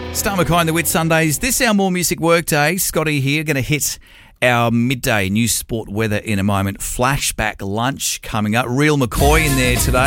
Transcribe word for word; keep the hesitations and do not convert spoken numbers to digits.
Star McKay and the Wit Sundays. This our More Music Workday. Scotty here, going to hit our midday news, sport, weather in a moment. Flashback lunch coming up. Real McCoy in there today.